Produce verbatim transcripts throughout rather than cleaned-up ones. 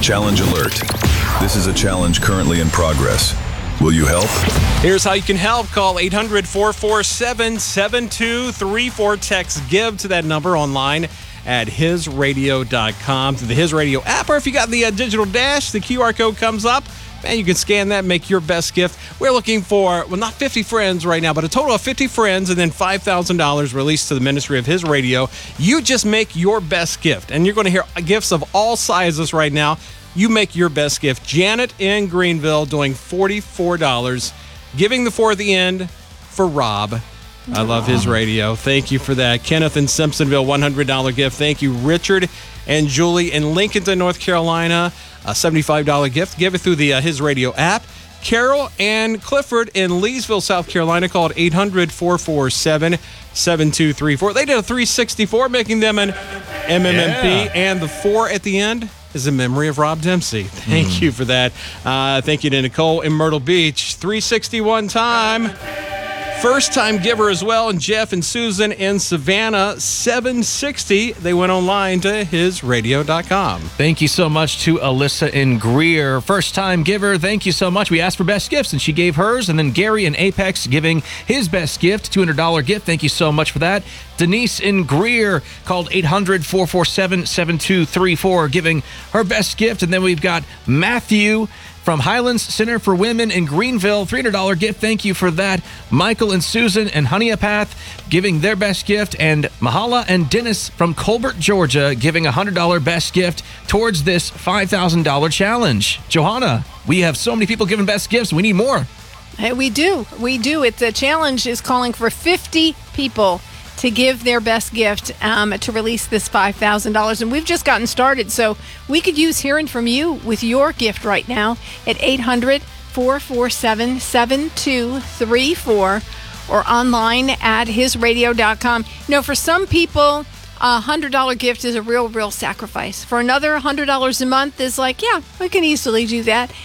Challenge alert. This is a challenge currently in progress. Will you help? Here's how you can help. Call eight hundred, four four seven, seven two three four. Text GIVE to that number online at his radio dot com, through the His Radio app, or if you got the uh, digital dash, the Q R code comes up, and you can scan that and make your best gift. We're looking for, well, not fifty friends right now, but a total of fifty friends, and then five thousand dollars released to the ministry of His Radio. You just make your best gift, and you're going to hear gifts of all sizes right now. You make your best gift. Janet in Greenville doing forty-four dollars, giving the four at the end for Rob. I love His Radio. Thank you for that. Kenneth in Simpsonville, one hundred dollars gift. Thank you. Richard and Julie in Lincolnton, North Carolina, a seventy-five dollars gift. Give it through the uh, His Radio app. Carol and Clifford in Leesville, South Carolina, called eight hundred, four four seven, seven two three four. They did a three sixty-four, making them an M M M P, yeah. And the four at the end is in memory of Rob Dempsey. Thank mm. you for that. Uh, thank you to Nicole in Myrtle Beach. three sixty-one time. First-time giver as well, and Jeff and Susan in Savannah, seven sixty. They went online to his radio dot com. Thank you so much to Alyssa in Greer. First-time giver, thank you so much. We asked for best gifts, and she gave hers. And then Gary in Apex giving his best gift, two hundred dollars gift. Thank you so much for that. Denise in Greer called eight hundred, four four seven, seven two three four, giving her best gift. And then we've got Matthew from Highlands Center for Women in Greenville, three hundred dollars gift. Thank you for that. Michael and Susan and Honeypath giving their best gift. And Mahala and Dennis from Colbert, Georgia, giving a one hundred dollars best gift towards this five thousand dollars challenge. Johanna, we have so many people giving best gifts. We need more. Hey, we do. We do. It's a challenge is calling for fifty people to give their best gift um, to release this five thousand dollars. And we've just gotten started, so we could use hearing from you with your gift right now at eight hundred, four four seven, seven two three four or online at his radio dot com. You know, for some people, a one hundred dollars gift is a real, real sacrifice. For another, one hundred dollars a month is like, yeah, we can easily do that.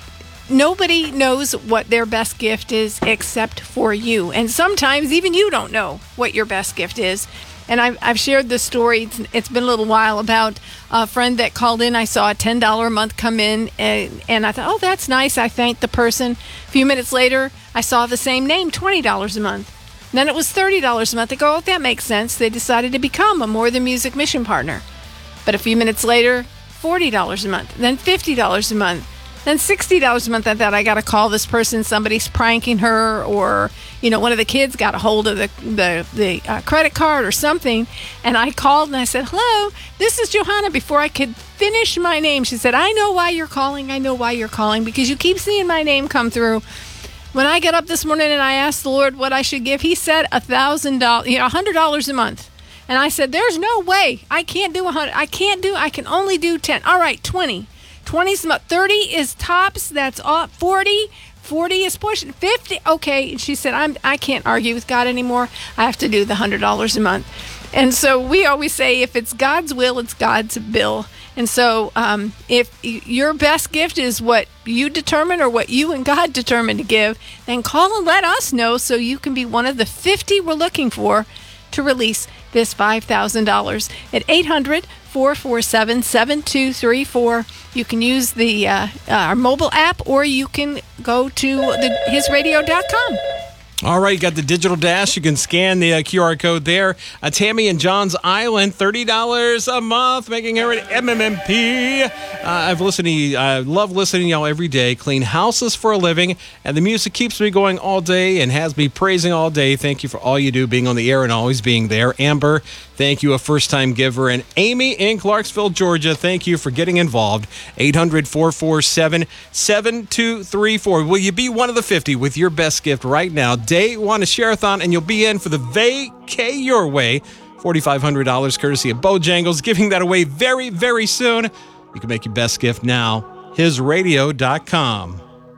Nobody knows what their best gift is except for you. And sometimes even you don't know what your best gift is. And I've, I've shared this story. It's, it's been a little while about a friend that called in. I saw a ten dollars a month come in, and, and I thought, oh, that's nice. I thanked the person. A few minutes later, I saw the same name, twenty dollars a month. And then it was thirty dollars a month. I go, oh, that makes sense. They decided to become a More Than Music mission partner. But a few minutes later, forty dollars a month, then fifty dollars a month. Then sixty dollars a month. I thought, I got to call this person. Somebody's pranking her, or, you know, one of the kids got a hold of the the, the uh, credit card or something. And I called and I said, hello, this is Johanna. Before I could finish my name, she said, I know why you're calling. I know why you're calling, because you keep seeing my name come through. When I got up this morning and I asked the Lord what I should give, He said one thousand dollars, you know, one hundred dollars a month. And I said, there's no way. I can't do one hundred. I can't do, I can only do ten. All right, twenty. twenty, thirty is tops. That's all. forty, forty is pushing. fifty, okay. And she said, I'm, I can't argue with God anymore. I have to do the one hundred dollars a month. And so we always say, if it's God's will, it's God's bill. And so um, if your best gift is what you determine or what you and God determine to give, then call and let us know so you can be one of the fifty we're looking for to release this five thousand dollars at eight hundred, four four seven, seven two three four. You can use the uh, our mobile app, or you can go to the his radio dot com. All right, you got the digital dash. You can scan the uh, Q R code there. Uh, Tammy in Johns Island, thirty dollars a month, making her an M M M P. Uh, I've listened to you. I love listening to y'all every day. Clean houses for a living, and the music keeps me going all day and has me praising all day. Thank you for all you do, being on the air and always being there. Amber, thank you, a first-time giver. And Amy in Clarksville, Georgia, thank you for getting involved. eight hundred, four four seven, seven two three four. Will you be one of the fifty with your best gift right now? Day one of Share-a-thon, and you'll be in for the Vacay Your Way, four thousand five hundred dollars courtesy of Bojangles, giving that away very, very soon. You can make your best gift now. his radio dot com.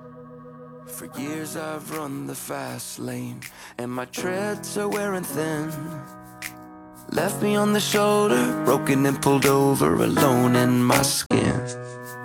For years I've run the fast lane, and my treads are wearing thin. Left me on the shoulder, broken and pulled over, alone in my skin.